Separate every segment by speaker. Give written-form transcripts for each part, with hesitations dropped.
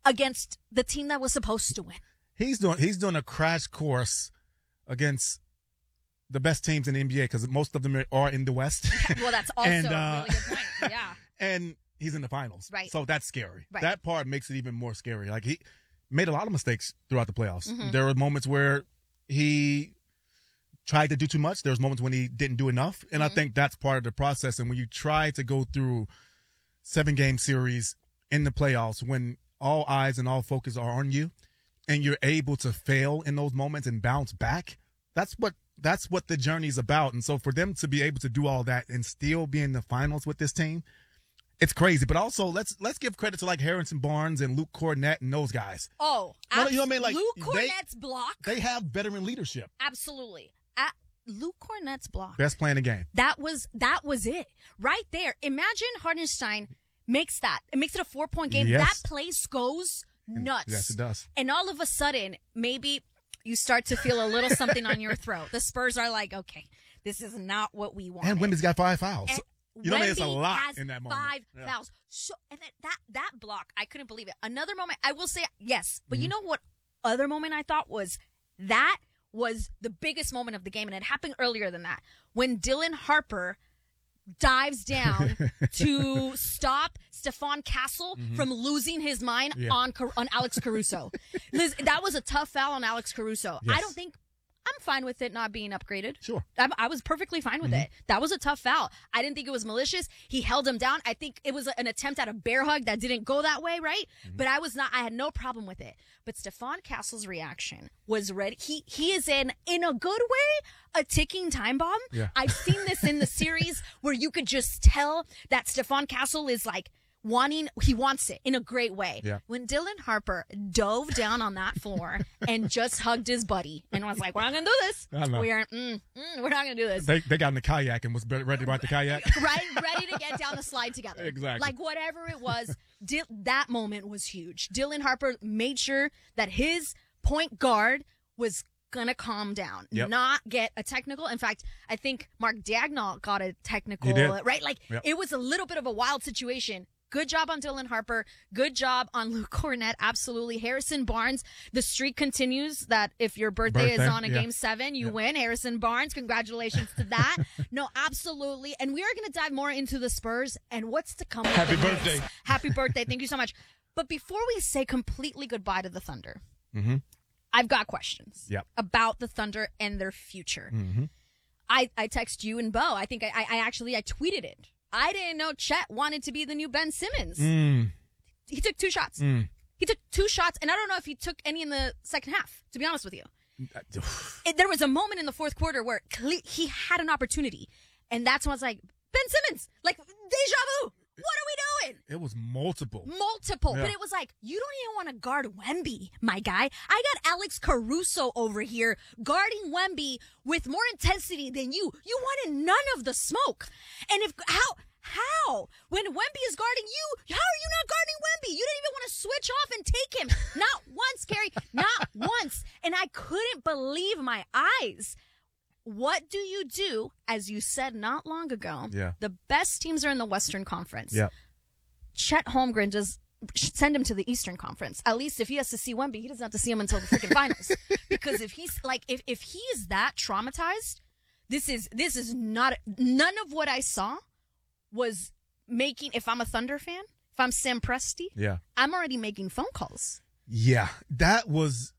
Speaker 1: against the team that was supposed to win.
Speaker 2: He's doing a crash course against the best teams in the NBA because most of them are in the West.
Speaker 1: Well, that's also a really good point. Yeah.
Speaker 2: And he's in the finals.
Speaker 1: Right.
Speaker 2: So that's scary.
Speaker 1: Right.
Speaker 2: That part makes it even more scary. Like, he made a lot of mistakes throughout the playoffs.
Speaker 1: Mm-hmm.
Speaker 2: There were moments where he tried to do too much. There was moments when he didn't do enough. And I think that's part of the process. And when you try to go through 7-game series in the playoffs, when all eyes and all focus are on you, and you're able to fail in those moments and bounce back, that's what the journey's about. And so for them to be able to do all that and still be in the finals with this team, it's crazy. But also, let's give credit to like Harrison Barnes and Luke Cornett and those guys.
Speaker 1: Oh,
Speaker 2: you know what I mean? Like,
Speaker 1: Luke Cornett's block.
Speaker 2: They have veteran leadership.
Speaker 1: Absolutely. Luke Cornett's block.
Speaker 2: Best play in the game.
Speaker 1: That was it right there. Imagine Hartenstein makes that. It makes it a 4-point game.
Speaker 2: Yes.
Speaker 1: That place goes nuts.
Speaker 2: Yes, it does.
Speaker 1: And all of a sudden, maybe you start to feel a little something on your throat. The Spurs are like, okay, this is not what we want.
Speaker 2: And Wemby's got 5 fouls.
Speaker 1: And
Speaker 2: you know, it's a
Speaker 1: Wemby
Speaker 2: lot
Speaker 1: has
Speaker 2: in that moment.
Speaker 1: 5 fouls. So, and that block, I couldn't believe it. Another moment, I will say yes, but you know what? Other moment I thought was the biggest moment of the game, and it happened earlier than that when Dylan Harper dives down to stop Stephon Castle from losing his mind on Alex Caruso. Liz, that was a tough foul on Alex Caruso.
Speaker 2: Yes.
Speaker 1: I'm fine with it not being upgraded.
Speaker 2: Sure.
Speaker 1: I was perfectly fine with it. That was a tough foul. I didn't think it was malicious. He held him down. I think it was an attempt at a bear hug that didn't go that way, right? But I had no problem with it. But Stephon Castle's reaction was ready. He is in a good way, a ticking time bomb.
Speaker 2: Yeah.
Speaker 1: I've seen this in the series where you could just tell that Stephon Castle is like, he wants it in a great way.
Speaker 2: Yeah.
Speaker 1: When Dylan Harper dove down on that floor and just hugged his buddy and was like, we're not going to do this.
Speaker 2: I know.
Speaker 1: We're not going to do this.
Speaker 2: They got in the kayak and was ready to ride the kayak.
Speaker 1: Ready to get down the slide together.
Speaker 2: Exactly.
Speaker 1: Like whatever it was, that moment was huge. Dylan Harper made sure that his point guard was going to calm down, not get a technical. In fact, I think Mark Dagnall got a technical, right? Like it was a little bit of a wild situation. Good job on Dylan Harper. Good job on Luke Cornett. Absolutely. Harrison Barnes. The streak continues that if your birthday is on a Game 7, you win. Harrison Barnes, congratulations to that. No, absolutely. And we are going to dive more into the Spurs and what's to come.
Speaker 2: Happy birthday.
Speaker 1: Happy birthday. Thank you so much. But before we say completely goodbye to the Thunder, I've got questions about the Thunder and their future. I text you and Bo. I think I tweeted it. I didn't know Chet wanted to be the new Ben Simmons. He took 2 shots. He took 2 shots, and I don't know if he took any in the second half, to be honest with you. There was a moment in the fourth quarter where he had an opportunity, and that's when I was like, Ben Simmons, like, deja vu. What are we doing?
Speaker 2: It was multiple.
Speaker 1: Yeah. But it was like, you don't even want to guard Wemby, my guy. I got Alex Caruso over here guarding Wemby with more intensity than you. You wanted none of the smoke. And how? When Wemby is guarding you, how are you not guarding Wemby? You didn't even want to switch off and take him. Not once, Carrie. Not once. And I couldn't believe my eyes. What do you do, as you said not long ago, the best teams are in the Western Conference.
Speaker 2: Yeah.
Speaker 1: Chet Holmgren just send him to the Eastern Conference. At least if he has to see Wemby, he doesn't have to see him until the freaking finals. Because if he's like, if he is that traumatized, this is not, none of what I saw was making, if I'm a Thunder fan, if I'm Sam Presti, I'm already making phone calls.
Speaker 2: Yeah, that was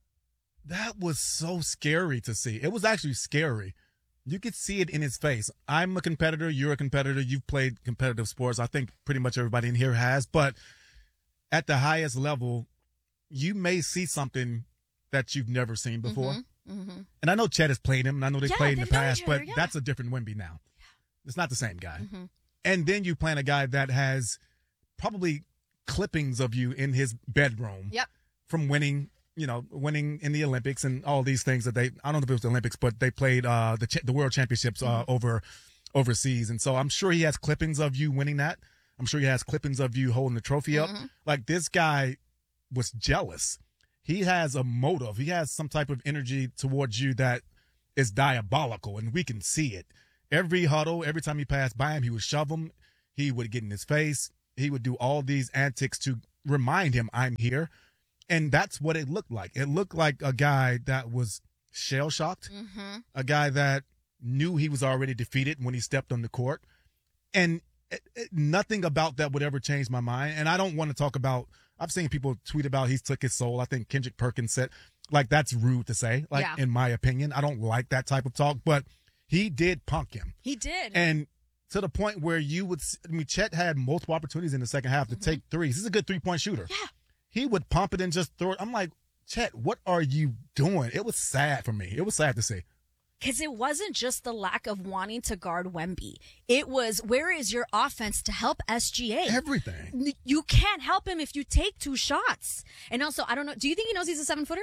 Speaker 2: so scary to see. It was actually scary. You could see it in his face. I'm a competitor. You're a competitor. You've played competitive sports. I think pretty much everybody in here has. But at the highest level, you may see something that you've never seen before. And I know Chet has played him, and I know they played in the past, but that's a different Wemby now. It's not the same guy. And then you playing a guy that has probably clippings of you in his bedroom from winning in the Olympics and all these things that I don't know if it was the Olympics, but they played the World Championships overseas. And so I'm sure he has clippings of you winning that. I'm sure he has clippings of you holding the trophy up. Like, this guy was jealous. He has a motive. He has some type of energy towards you that is diabolical, and we can see it. Every huddle, every time he passed by him, he would shove him. He would get in his face. He would do all these antics to remind him, I'm here. And that's what it looked like. It looked like a guy that was shell-shocked, a guy that knew he was already defeated when he stepped on the court. And nothing about that would ever change my mind. And I don't want to talk about – I've seen people tweet about he took his soul. I think Kendrick Perkins said – like, that's rude to say, in my opinion. I don't like that type of talk. But he did punk him.
Speaker 1: He did.
Speaker 2: And to the point where you would – I mean, Chet had multiple opportunities in the second half to take threes. He's a good three-point shooter.
Speaker 1: Yeah.
Speaker 2: He would pump it and just throw it. I'm like, Chet, what are you doing? It was sad for me. It was sad to see.
Speaker 1: Because it wasn't just the lack of wanting to guard Wemby. It was, where is your offense to help SGA?
Speaker 2: Everything.
Speaker 1: You can't help him if you take 2 shots. And also, I don't know, do you think he knows he's a 7-footer?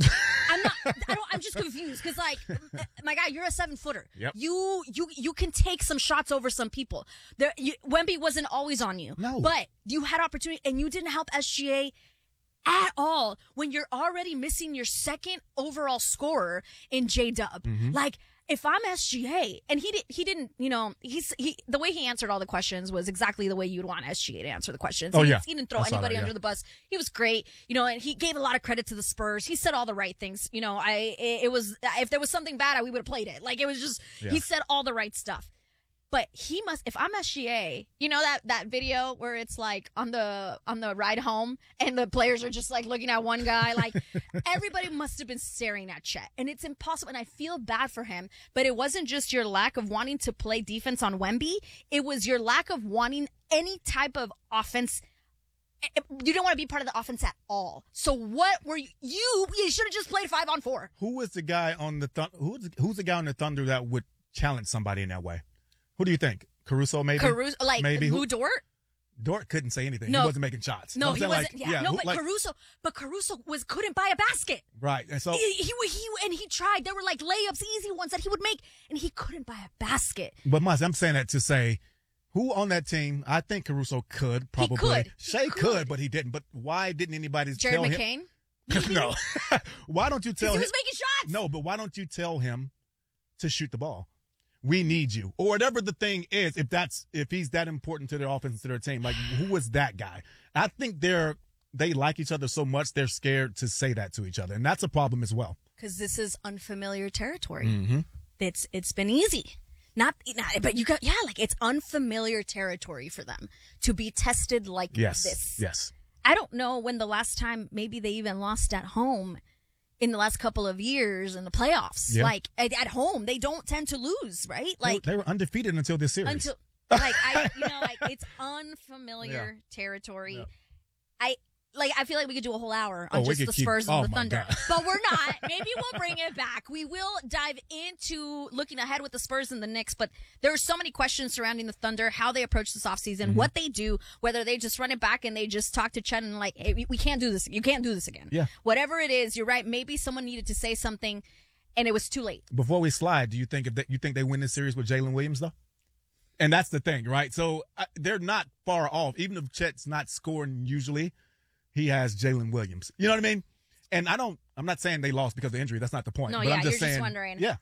Speaker 1: I'm just confused because, like, my guy, you're a 7-footer.
Speaker 2: Yep.
Speaker 1: You can take some shots over some people. Wemby wasn't always on you.
Speaker 2: No.
Speaker 1: But you had opportunity and you didn't help SGA at all when you're already missing your second overall scorer in J-Dub. Like, if I'm SGA, and he didn't, you know, the way he answered all the questions was exactly the way you'd want SGA to answer the questions.
Speaker 2: Oh,
Speaker 1: he,
Speaker 2: yeah.
Speaker 1: He didn't throw anybody under the bus. He was great, you know, and he gave a lot of credit to the Spurs. He said all the right things. You know, it was, if there was something bad, we would have played it. Like, it was just, he said all the right stuff. But he must, if I'm SGA, you know that video where it's like on the ride home and the players are just like looking at one guy, like everybody must have been staring at Chet. And it's impossible. And I feel bad for him, but it wasn't just your lack of wanting to play defense on Wemby. It was your lack of wanting any type of offense. You don't want to be part of the offense at all. So what were you should have just played 5-on-4.
Speaker 2: Who was the guy on the who's the guy on the Thunder that would challenge somebody in that way? Who do you think? Caruso, maybe?
Speaker 1: Maybe. Who, Dort?
Speaker 2: Dort couldn't say anything.
Speaker 1: No.
Speaker 2: He wasn't making shots.
Speaker 1: No, he wasn't.
Speaker 2: Like,
Speaker 1: Caruso couldn't buy a basket.
Speaker 2: Right. And so
Speaker 1: he tried. There were like layups, easy ones that he would make, and he couldn't buy a basket.
Speaker 2: But Maz, I'm saying that to say, who on that team? I think Caruso could probably.
Speaker 1: He could.
Speaker 2: Shea could, but he didn't. But why didn't anybody
Speaker 1: Jared
Speaker 2: tell
Speaker 1: McCain?
Speaker 2: him? No. Why don't you tell him?
Speaker 1: He was making shots.
Speaker 2: No, but why don't you tell him to shoot the ball? We need you, or whatever the thing is. If he's that important to their offense, to their team, like who was that guy? I think they like each other so much they're scared to say that to each other, and that's a problem as well.
Speaker 1: Because this is unfamiliar territory. It's been easy, but you got like it's unfamiliar territory for them to be tested like this.
Speaker 2: Yes.
Speaker 1: I don't know when the last time maybe they even lost at home. In the last couple of years in the playoffs, like at home, they don't tend to lose, right? Like
Speaker 2: they were undefeated until this series.
Speaker 1: It's unfamiliar territory. Yeah. I feel like we could do a whole hour on just the Spurs and the Thunder, but we're not. Maybe we'll bring it back. We will dive into looking ahead with the Spurs and the Knicks, but there are so many questions surrounding the Thunder, how they approach this offseason, what they do, whether they just run it back and they just talk to Chet and like, hey, we can't do this. You can't do this again.
Speaker 2: Yeah.
Speaker 1: Whatever it is, you're right. Maybe someone needed to say something and it was too late.
Speaker 2: Before we slide, do you think they win this series with Jalen Williams though? And that's the thing, right? So they're not far off. Even if Chet's not scoring usually, he has Jalen Williams. You know what I mean? And I'm not saying they lost because of injury. That's not the point.
Speaker 1: No,
Speaker 2: but I'm just
Speaker 1: you're
Speaker 2: saying,
Speaker 1: just wondering.
Speaker 2: Yeah.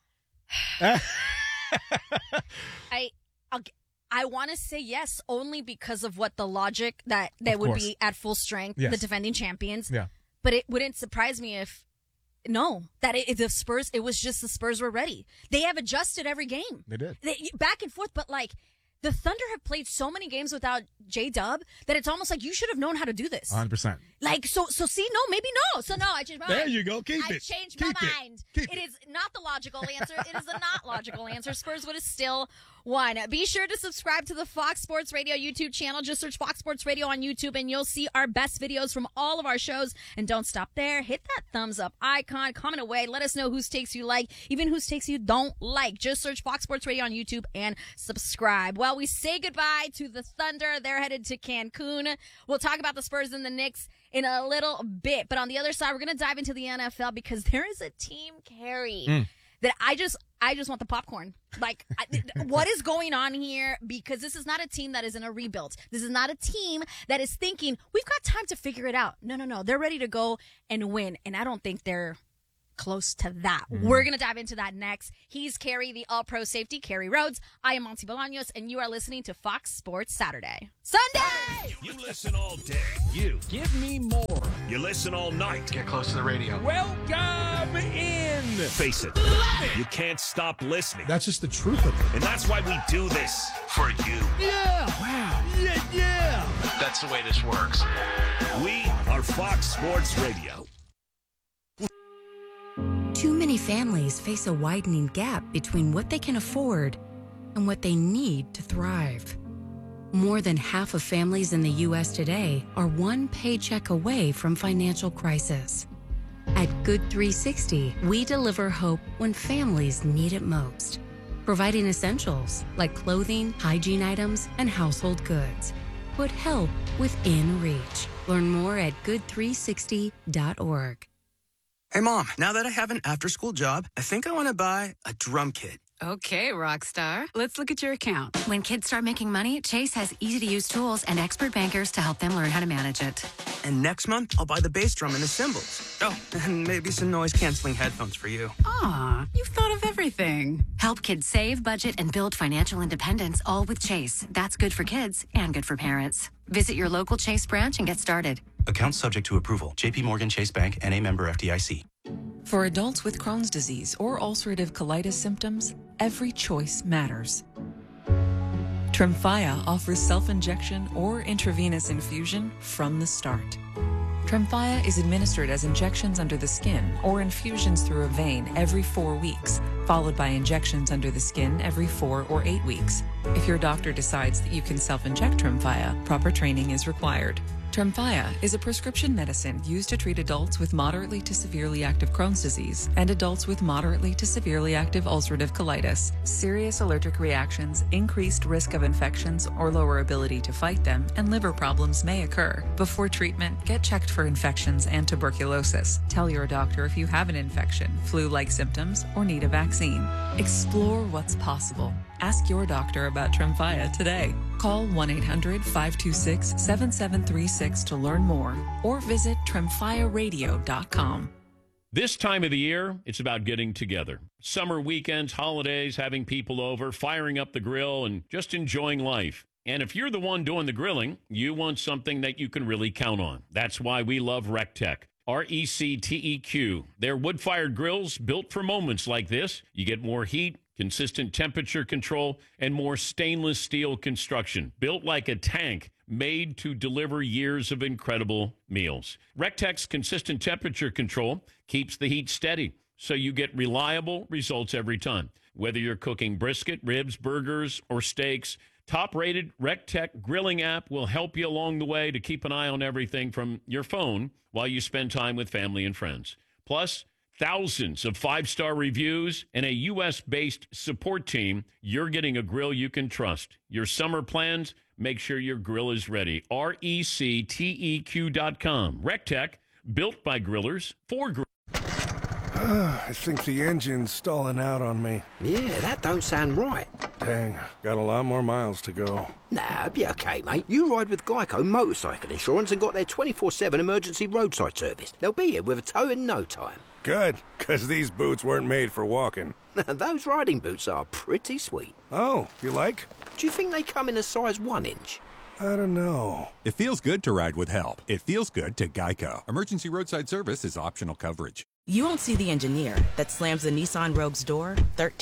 Speaker 1: I want to say yes, only because of what the logic that they would be at full strength, the defending champions.
Speaker 2: Yeah.
Speaker 1: But it wouldn't surprise me if the Spurs, it was just the Spurs were ready. They have adjusted every game.
Speaker 2: They did.
Speaker 1: Back and forth, but like, the Thunder have played so many games without J-Dub that it's almost like you should have known how to do this.
Speaker 2: 100%.
Speaker 1: Like, so see, no, maybe no. So no, I changed my mind.
Speaker 2: There you go. Keep it.
Speaker 1: I changed my mind. It is not the logical answer. It is the not logical answer. Spurs would have still won. Be sure to subscribe to the Fox Sports Radio YouTube channel. Just search Fox Sports Radio on YouTube and you'll see our best videos from all of our shows. And don't stop there. Hit that thumbs up icon. Comment away. Let us know whose takes you like, even whose takes you don't like. Just search Fox Sports Radio on YouTube and subscribe. Well, we say goodbye to the Thunder. They're headed to Cancun. We'll talk about the Spurs and the Knicks in a little bit. But on the other side, we're going to dive into the NFL because there is a team, Carrie, that I just want the popcorn. Like, what is going on here? Because this is not a team that is in a rebuild. This is not a team that is thinking, we've got time to figure it out. No. They're ready to go and win. And I don't think they're close to that. We're going to dive into that next. He's Carrie, the all-pro safety, Carrie Rhodes. I am Monty Bolaños, and you are listening to Fox Sports Saturday. Sunday!
Speaker 3: You listen all day. You give me more. You listen all night.
Speaker 4: Get close to the radio.
Speaker 3: Welcome in. Face it, you can't stop listening.
Speaker 4: That's just the truth of it.
Speaker 3: And that's why we do this. For you.
Speaker 4: Yeah. Wow. Yeah. That's the way this works.
Speaker 3: We are Fox Sports Radio.
Speaker 5: Too many families face a widening gap between what they can afford and what they need to thrive. More than half of families in the U.S. today are one paycheck away from financial crisis. At Good 360, we deliver hope when families need it most, providing essentials like clothing, hygiene items, and household goods. Put help within reach. Learn more at good360.org.
Speaker 6: Hey, Mom, now that I have an after-school job, I think I want to buy a drum kit.
Speaker 7: Okay, rock star. Let's look at your account.
Speaker 8: When kids start making money, Chase has easy-to-use tools and expert bankers to help them learn how to manage it.
Speaker 6: And next month, I'll buy the bass drum and the cymbals. Oh, and maybe some noise-canceling headphones for you.
Speaker 7: Aw, you've thought of everything.
Speaker 8: Help kids save, budget, and build financial independence, all with Chase. That's good for kids and good for parents. Visit your local Chase branch and get started.
Speaker 9: Account subject to approval. J.P. Morgan Chase Bank, N.A. member FDIC.
Speaker 10: For adults with Crohn's disease or ulcerative colitis symptoms, every choice matters. Tremfya offers self-injection or intravenous infusion from the start. Tremfya is administered as injections under the skin or infusions through a vein every 4 weeks, followed by injections under the skin every 4 or 8 weeks. If your doctor decides that you can self-inject Tremfya, proper training is required. Tremfya is a prescription medicine used to treat adults with moderately to severely active Crohn's disease and adults with moderately to severely active ulcerative colitis. Serious allergic reactions, increased risk of infections or lower ability to fight them, and liver problems may occur. Before treatment, get checked for infections and tuberculosis. Tell your doctor if you have an infection, flu-like symptoms, or need a vaccine. Explore what's possible. Ask your doctor about Tremfya today. Call 1-800-526-7736 to learn more or visit TremfyaRadio.com.
Speaker 11: This time of the year, it's about getting together. Summer weekends, holidays, having people over, firing up the grill, and just enjoying life. And if you're the one doing the grilling, you want something that you can really count on. That's why we love RecTech. RECTEQ. They're wood-fired grills built for moments like this. You get more heat, consistent temperature control, and more stainless steel construction. Built like a tank, made to deliver years of incredible meals. RecTech's consistent temperature control keeps the heat steady, so you get reliable results every time. Whether you're cooking brisket, ribs, burgers, or steaks, top-rated RecTech grilling app will help you along the way to keep an eye on everything from your phone while you spend time with family and friends. Plus, thousands of 5-star reviews and a U.S.-based support team. You're getting a grill you can trust. Your summer plans, make sure your grill is ready. RECTEQ.com. RecTech, built by grillers for grillers.
Speaker 12: I think the engine's stalling out on me.
Speaker 13: Yeah, that don't sound right.
Speaker 12: Dang, got a lot more miles to go.
Speaker 13: Nah, be okay, mate. You ride with Geico Motorcycle Insurance and got their 24/7 emergency roadside service. They'll be here with a tow in no time.
Speaker 12: Good, because these boots weren't made for walking.
Speaker 13: Those riding boots are pretty sweet.
Speaker 12: Oh, you like?
Speaker 13: Do you think they come in a size 1 inch?
Speaker 12: I don't know.
Speaker 14: It feels good to ride with help. It feels good to Geico. Emergency roadside service is optional coverage.
Speaker 15: You won't see the engineer that slams the Nissan Rogue's door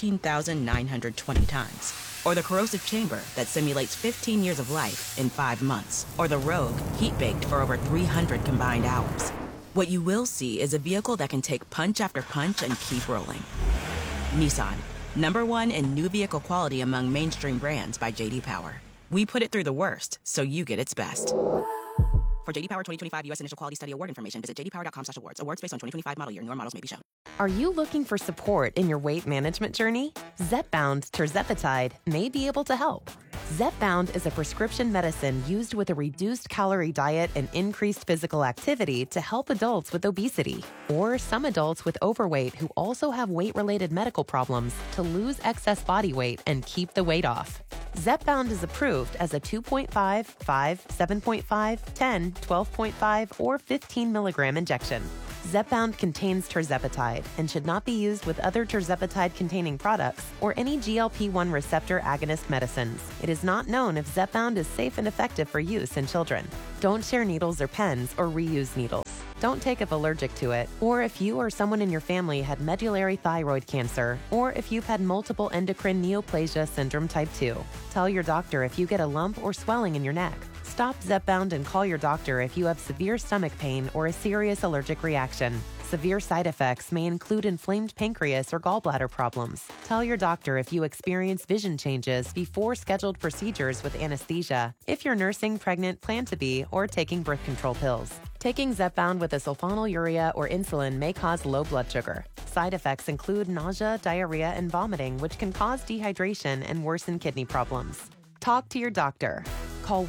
Speaker 15: 13,920 times. Or the corrosive chamber that simulates 15 years of life in 5 months. Or the Rogue heat-baked for over 300 combined hours. What you will see is a vehicle that can take punch after punch and keep rolling. Nissan, #1 in new vehicle quality among mainstream brands by J.D. Power. We put it through the worst, so you get its best. For J.D. Power 2025 U.S. Initial Quality Study Award information, visit jdpower.com/awards. Awards based on 2025 model year. Newer models may be shown.
Speaker 16: Are you looking for support in your weight management journey? Zepbound tirzepatide may be able to help. Zepbound is a prescription medicine used with a reduced calorie diet and increased physical activity to help adults with obesity or some adults with overweight who also have weight-related medical problems to lose excess body weight and keep the weight off. Zepbound is approved as a 2.5, 5, 7.5, 10, 12.5, or 15 milligram injection. Zepbound contains tirzepatide and should not be used with other tirzepatide-containing products or any GLP-1 receptor agonist medicines. It is not known if Zepbound is safe and effective for use in children. Don't share needles or pens or reuse needles. Don't take if allergic to it, or if you or someone in your family had medullary thyroid cancer, or if you've had multiple endocrine neoplasia syndrome type 2. Tell your doctor if you get a lump or swelling in your neck. Stop Zepbound and call your doctor if you have severe stomach pain or a serious allergic reaction. Severe side effects may include inflamed pancreas or gallbladder problems. Tell your doctor if you experience vision changes before scheduled procedures with anesthesia, if you're nursing, pregnant, plan to be, or taking birth control pills. Taking Zepbound with a sulfonylurea or insulin may cause low blood sugar. Side effects include nausea, diarrhea, and vomiting, which can cause dehydration and worsen kidney problems. Talk to your doctor. Call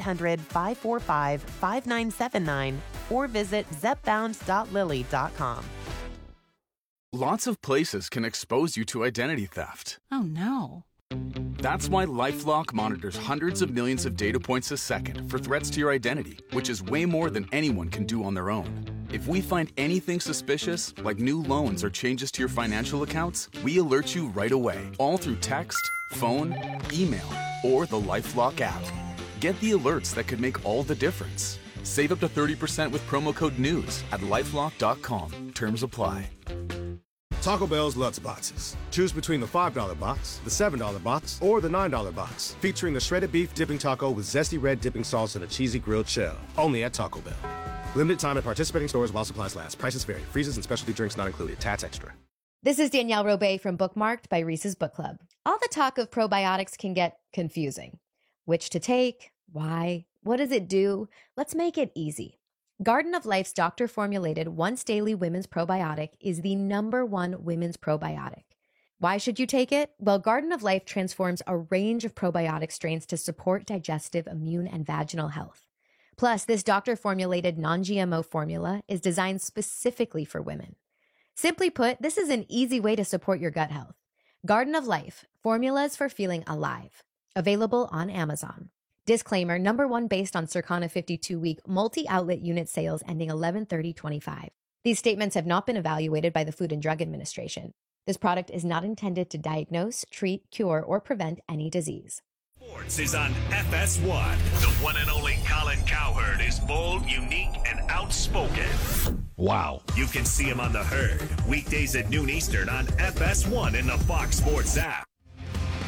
Speaker 16: 1-800-545-5979 or visit zepbound.lilly.com.
Speaker 17: Lots of places can expose you to identity theft.
Speaker 7: Oh, no.
Speaker 17: That's why LifeLock monitors hundreds of millions of data points a second for threats to your identity, which is way more than anyone can do on their own. If we find anything suspicious, like new loans or changes to your financial accounts, we alert you right away, all through text, phone, email, or the LifeLock app. Get the alerts that could make all the difference. Save up to 30% with promo code NEWS at LifeLock.com. Terms apply.
Speaker 18: Taco Bell's Lutz Boxes. Choose between the $5 box, the $7 box, or the $9 box, featuring the shredded beef dipping taco with zesty red dipping sauce and a cheesy grilled shell. Only at Taco Bell. Limited time at participating stores while supplies last. Prices vary. Freezes and specialty drinks not included. Tax extra.
Speaker 19: This is Danielle Robay from Bookmarked by Reese's Book Club. All the talk of probiotics can get confusing. Which to take? Why? What does it do? Let's make it easy. Garden of Life's doctor-formulated once-daily women's probiotic is the #1 women's probiotic. Why should you take it? Well, Garden of Life transforms a range of probiotic strains to support digestive, immune, and vaginal health. Plus, this doctor-formulated non-GMO formula is designed specifically for women. Simply put, this is an easy way to support your gut health. Garden of Life, formulas for feeling alive. Available on Amazon. Disclaimer, #1 based on Circana 52-week multi-outlet unit sales ending 11/30/25. These statements have not been evaluated by the Food and Drug Administration. This product is not intended to diagnose, treat, cure, or prevent any disease.
Speaker 3: Sports is on FS1. The one and only Colin Cowherd is bold, unique, and outspoken. Wow. You can see him on The Herd, weekdays at noon Eastern on FS1 in the Fox Sports app.